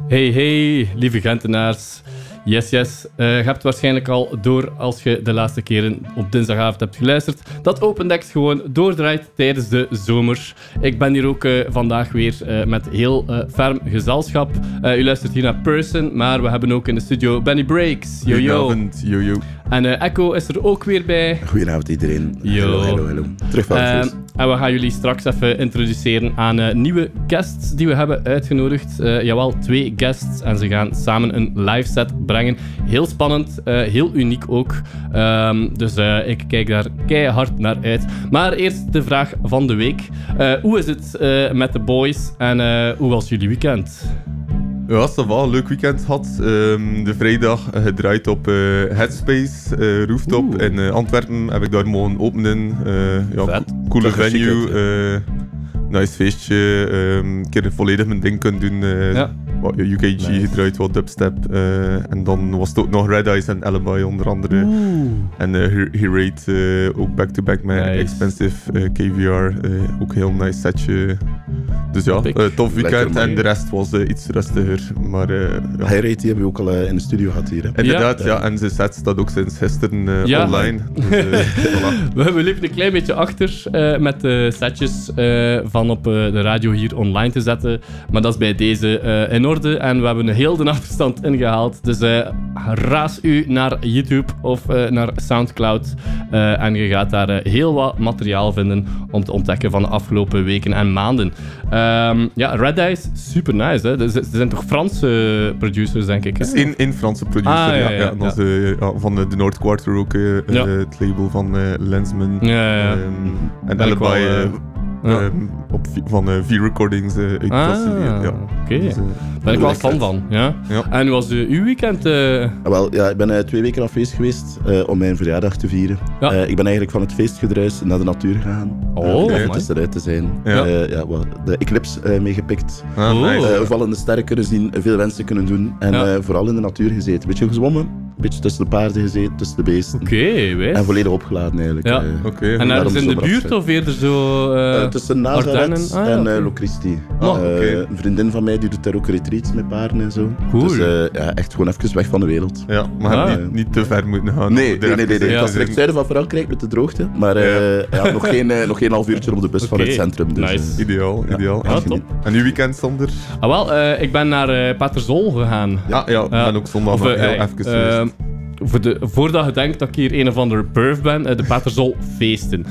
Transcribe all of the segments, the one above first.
Hey, lieve Gentenaars. Yes. Je hebt waarschijnlijk al door, als je de laatste keren op dinsdagavond hebt geluisterd, dat Open Decks gewoon doordraait tijdens de zomer. Ik ben hier ook vandaag weer met heel ferm gezelschap. U luistert hier naar Person, maar we hebben ook in de studio Benny Breaks. Yo. Goedenavond, yo. En Echo is er ook weer bij. Goedenavond iedereen. Yo. Hallo. Terug van het feest. En we gaan jullie straks even introduceren aan nieuwe guests die we hebben uitgenodigd. Jawel, 2 guests. En ze gaan samen een live set brengen. Heel spannend, heel uniek ook. Dus ik kijk daar keihard naar uit. Maar eerst de vraag van de week. Hoe is het met de boys en hoe was jullie weekend? Ja, het was wel een leuk weekend gehad. De vrijdag gedraaid op Headspace Rooftop in Antwerpen. Heb ik daar mogen openen. Coole venue. Nice feestje. Een keer volledig mijn ding kunnen doen. UKG nice. Gedraaid, wat dubstep. En dan was het ook nog Red Eyes en Alibi onder andere. En he rate ook back-to-back met nice. Expensive KVR. Ook heel nice setje. Dus ja, tof weekend en de rest was iets rustiger. Maar High Rate die hebben we ook al in de studio gehad hier. Hè? Inderdaad, ja. En zijn set staat ook sinds gisteren online. Dus, voilà. We liepen een klein beetje achter met de setjes van op de radio hier online te zetten. Maar dat is bij deze in orde en we hebben een heel de achterstand ingehaald. Dus raas u naar YouTube of naar Soundcloud en je gaat daar heel wat materiaal vinden om te ontdekken van de afgelopen weken en maanden. Red Eyes, super nice. Hè? Ze zijn toch Franse producers, denk ik? Het is één Franse producer, ja. En dat is van de North Quarter ook, het label van Lensman. En Alibi van V-Recordings uit Brazilië. Oké. Daar ben ik wel fan van. Ja. En hoe was uw weekend? Ik ben 2 weken afwezig geweest om mijn verjaardag te vieren. Ja. Ik ben eigenlijk van het feestgedruis naar de natuur gegaan. Om tussenuit te zijn. De eclipse meegepikt. Vallende sterren kunnen zien, veel wensen kunnen doen. En vooral in de natuur gezeten. Een beetje gezwommen, een beetje tussen de paarden gezeten, tussen de beesten. En volledig opgeladen eigenlijk. Ja. En ergens in de buurt of eerder zo... tussen Nazareth en Locristi. Een vriendin van mij die doet daar ook retreats met paarden en zo. Cool. Dus echt gewoon even weg van de wereld. Ja, maar niet te ver moeten gaan. Nee. Het was direct zuiden van Frankrijk met de droogte. Maar nog geen half uurtje op de bus van het centrum. Dus, nice. Ideaal. Top. En uw weekend, Sander? Ik ben naar Paterzol gegaan. Ik ben ook zondag heel even geweest. Voordat je denkt dat ik hier een of andere perf ben, de Paterzol feesten.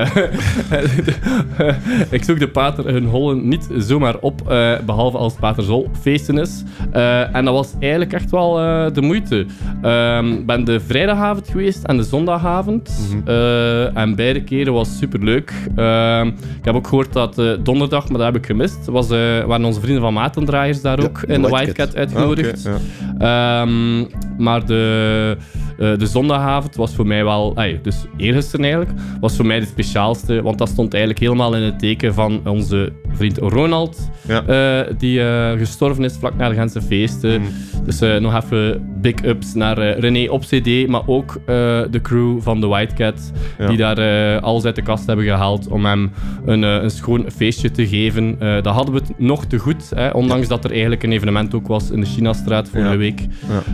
Ik zoek de pater hun hollen niet zomaar op, behalve als Paterzol feesten is. En dat was eigenlijk echt wel de moeite. Ik ben de vrijdagavond geweest en de zondagavond. En beide keren was superleuk. Ik heb ook gehoord dat donderdag, maar dat heb ik gemist, waren onze vrienden van Matendraaiers daar ook in de White Cat uitgenodigd. Maar de zondagavond was voor mij wel... dus eergisteren eigenlijk, was voor mij de speciaalste. Want dat stond eigenlijk helemaal in het teken van onze vriend Ronald. Die gestorven is vlak na de Gentse feesten. Dus nog even big ups naar René op CD. Maar ook de crew van The White Cat. Die daar alles uit de kast hebben gehaald om hem een schoon feestje te geven. Dat hadden we het nog te goed. Ondanks dat er eigenlijk een evenement ook was in de Chinastraat vorige week.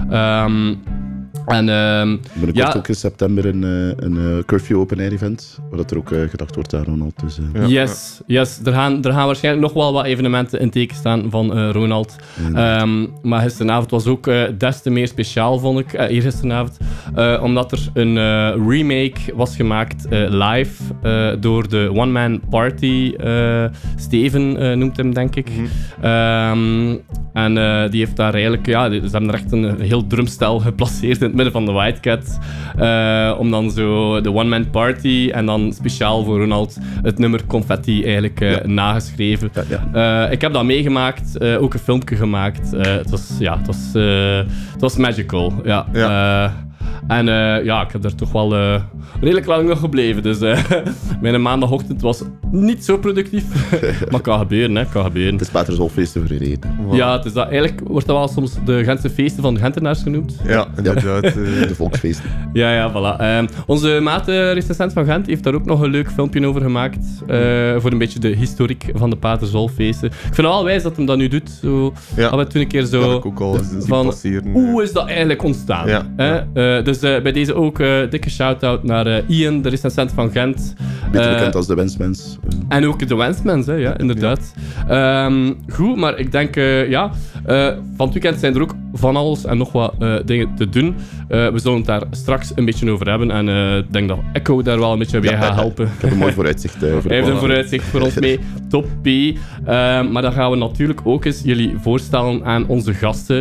Binnenkort ook in september een curfew open air event, waar dat er ook gedacht wordt aan Ronald. Dus, Yes. Er gaan waarschijnlijk nog wel wat evenementen in teken staan van Ronald. Maar gisteravond was ook des te meer speciaal, vond ik, eergisteravond. Omdat er een remake was gemaakt live door de One Man Party. Steven noemt hem, denk ik. En die heeft daar eigenlijk... ze hebben er echt een heel drumstel geplaceerd in het midden van de White Cat. Om dan zo de One Man Party en dan speciaal voor Ronald het nummer Confetti eigenlijk nageschreven. Ik heb dat meegemaakt, ook een filmpje gemaakt. Het was magical. En ik heb daar toch wel redelijk lang nog gebleven. Dus mijn maandagochtend was niet zo productief. Maar kan gebeuren, hè. Kan gebeuren. Het is Paterzolfeesten voor een reden. Ja, het is dat. Eigenlijk wordt dat wel soms de Gentse feesten van de Gentenaars genoemd. Ja, inderdaad. De volksfeesten. Ja, voilà. Onze maat, recensent van Gent, heeft daar ook nog een leuk filmpje over gemaakt. Voor een beetje de historiek van de Paterzolfeesten. Ik vind het wel wijs dat hem dat nu doet. Zo, we toen een keer zo... Dat heb ik ook al zien passeren. Hoe is dat eigenlijk ontstaan? Ja. Dus bij deze ook dikke shout-out naar Ian, de recensent van Gent. Beter bekend als de Wensmens. En ook de Wensmens, ja, inderdaad. Goed, maar ik denk, van het weekend zijn er ook van alles en nog wat dingen te doen. We zullen het daar straks een beetje over hebben. En ik denk dat Echo daar wel een beetje bij gaat helpen. Ik heb een mooi vooruitzicht. Hij heeft een vooruitzicht voor ons mee. Toppie. Maar dan gaan we natuurlijk ook eens jullie voorstellen aan onze gasten.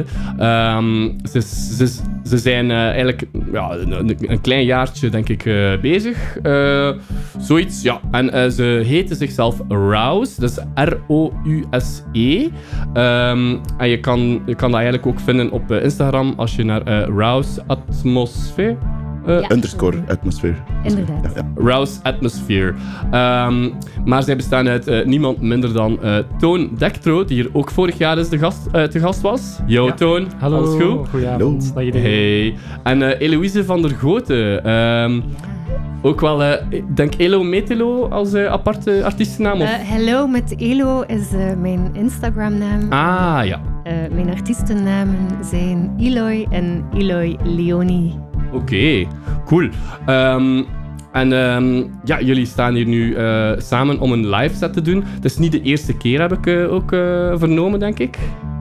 Ze zijn eigenlijk een klein jaartje, denk ik, bezig. Zoiets, ja. En ze heten zichzelf Rouse. Dat is R-O-U-S-E. En je kan dat eigenlijk ook vinden op Instagram als je naar Rouse Atmosphere... Underscore Atmosphere. Inderdaad. Ja. Rouse Atmosphere. Maar zij bestaan uit niemand minder dan Toon Dektro, die hier ook vorig jaar eens te gast was. Yo, Toon. Hallo. Alles goed? Goedenavond. Hey. En Eloïse van der Goten. Ook wel, ik denk Elo Metelo als aparte artiestennaam? Hello met Elo is mijn Instagram-naam. Ah, ja. Mijn artiestennamen zijn Eloy en Eloy Leoni. Oké, cool. Jullie staan hier nu samen om een live set te doen. Het is niet de eerste keer, heb ik ook vernomen, denk ik.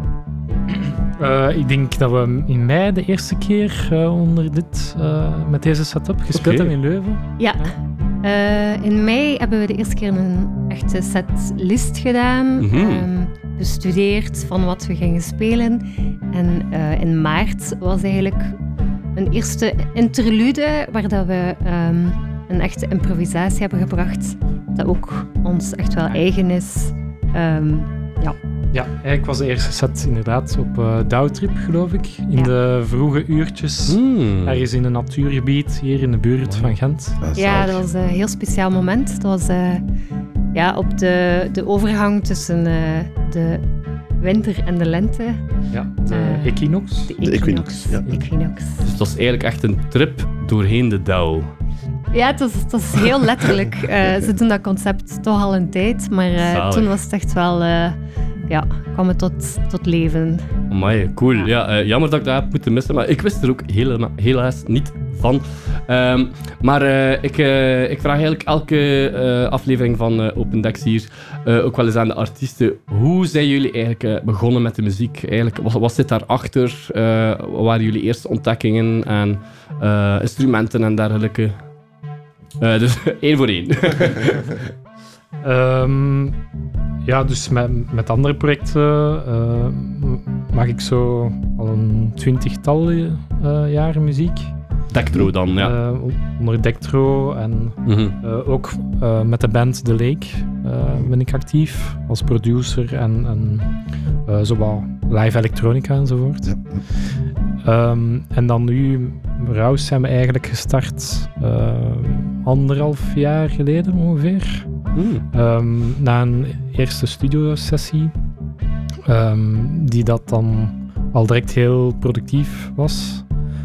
Ik denk dat we in mei de eerste keer met deze setup gespeeld hebben in Leuven. Ja. In mei hebben we de eerste keer een echte setlist gedaan. Bestudeerd van wat we gingen spelen. En in maart was eigenlijk een eerste interlude waar dat we een echte improvisatie hebben gebracht. Dat ook ons echt wel eigen is. Ja, eigenlijk was de eerste set inderdaad op Douwtrip, geloof ik. In de vroege uurtjes. Ergens in een natuurgebied hier in de buurt van Gent. Ja, dat was een heel speciaal moment. Dat was op de overgang tussen de winter en de lente. Ja, de equinox. De equinox. Ja. Equinox. Dus het was eigenlijk echt een trip doorheen de dauw. Ja, het was heel letterlijk. Ze doen dat concept toch al een tijd, maar toen was het echt wel... kwam het tot leven. Amai, cool. Ja, jammer dat ik dat heb moeten missen, maar ik wist er ook helaas niet van. Maar ik vraag eigenlijk elke aflevering van Open Decks hier ook wel eens aan de artiesten. Hoe zijn jullie eigenlijk begonnen met de muziek? Eigenlijk, wat zit daarachter? Wat waren jullie eerste ontdekkingen en instrumenten en dergelijke? Dus 1 voor 1. Dus met andere projecten maak ik zo al een 20-tal jaren muziek. Dektro dan, ja. Onder Dektro en ook met de band The Lake ben ik actief als producer en zowel live elektronica enzovoort. Ja. En dan nu, Rouse zijn we eigenlijk gestart 1,5 jaar geleden ongeveer. Na een eerste studiosessie, die dat dan al direct heel productief was.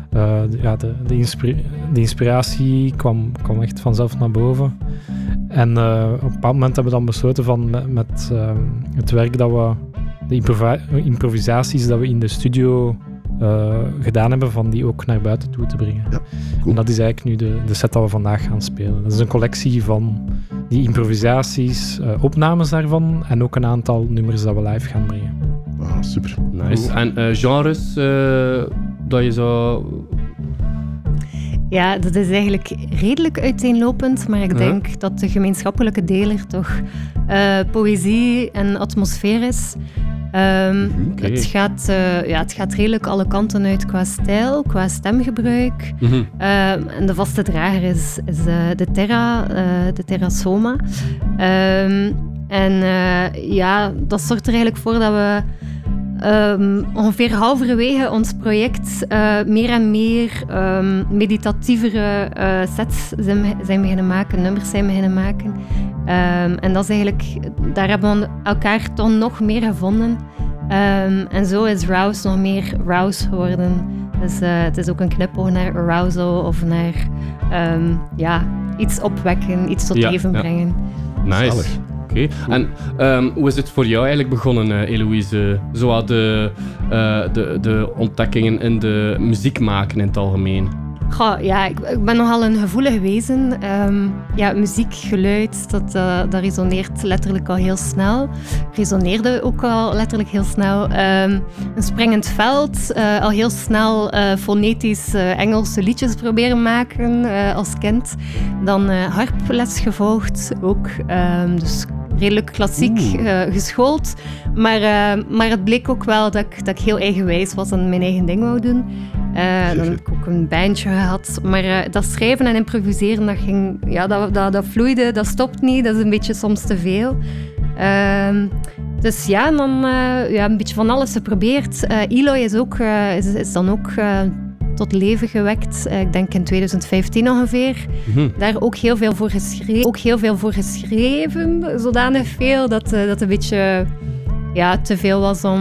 De inspiratie kwam echt vanzelf naar boven. En op een bepaald moment hebben we dan besloten van met het werk dat we, de improvisaties dat we in de studio gedaan hebben, van die ook naar buiten toe te brengen. Ja, cool. En dat is eigenlijk nu de set dat we vandaag gaan spelen. Dat is een collectie van die improvisaties, opnames daarvan en ook een aantal nummers dat we live gaan brengen. Super. Nice. En genres dat je zou... Ja, dat is eigenlijk redelijk uiteenlopend, maar ik denk dat de gemeenschappelijke deler toch poëzie en atmosfeer is. Het gaat redelijk alle kanten uit qua stijl, qua stemgebruik. En de vaste drager is de Terra Soma. Dat zorgt er eigenlijk voor dat we ongeveer halverwege ons project meer en meer meditatievere sets zijn beginnen maken, nummers zijn beginnen maken. En dat is eigenlijk, daar hebben we elkaar toch nog meer gevonden. En zo is Rouse nog meer Rouse geworden. Dus het is ook een knipoog naar arousal of naar iets opwekken, iets tot leven brengen. Nice. Oké. En hoe is het voor jou eigenlijk begonnen, Eloïse? Zo de ontdekkingen in de muziek maken in het algemeen? Goh, ja, ik ben nogal een gevoelig wezen. Muziek, geluid, dat resoneert letterlijk al heel snel. Resoneerde ook al letterlijk heel snel. Een springend veld, al heel snel fonetisch Engelse liedjes proberen maken als kind. Dan harples gevolgd ook. Dus redelijk klassiek geschoold. Maar het bleek ook wel dat ik heel eigenwijs was en mijn eigen ding wou doen. Dan heb ik ook een bandje gehad. Maar dat schrijven en improviseren, dat ging, dat vloeide, dat stopt niet. Dat is een beetje soms te veel. Dus ja, en dan een beetje van alles geprobeerd. Eloy is dan ook tot leven gewekt. Ik denk in 2015 ongeveer. Mm-hmm. Daar ook heel veel voor geschreven. Zodanig veel dat het een beetje te veel was